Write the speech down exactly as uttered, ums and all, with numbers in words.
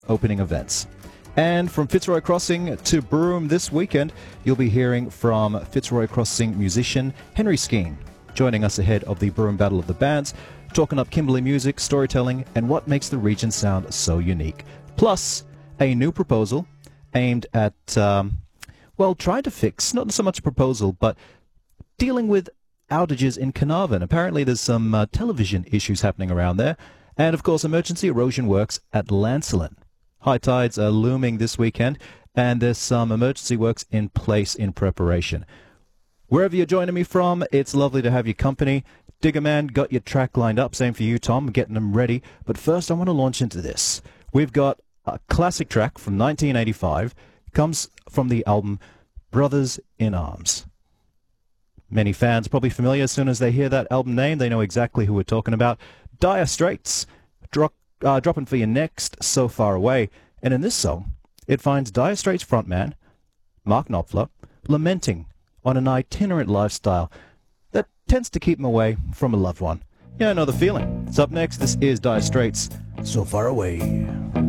opening events. And from Fitzroy Crossing to Broome this weekend, you'll be hearing from Fitzroy Crossing musician Henry Skeen, joining us ahead of the Broome Battle of the Bands, talking up Kimberley music, storytelling, and what makes the region sound so unique. Plus, a new proposal aimed at, um, well, trying to fix, not so much a proposal, but dealing with outages in Carnarvon. Apparently there's some uh, television issues happening around there. And, of course, emergency erosion works at Lancelin. High tides are looming this weekend, and there's some emergency works in place in preparation. Wherever you're joining me from, it's lovely to have your company. Digger Man, got your track lined up. Same for you, Tom, getting them ready. But first, I want to launch into this. We've got a classic track from nineteen eighty-five. It comes from the album Brothers in Arms. Many fans are probably familiar. As soon as they hear that album name, they know exactly who we're talking about. Dire Straits, dro uh, dropping for you next, So Far Away. And in this song, it finds Dire Straits frontman Mark Knopfler lamenting on an itinerant lifestyle that tends to keep him away from a loved one. Yeah, I know the feeling. It's up next. This is Dire Straits, So Far Away.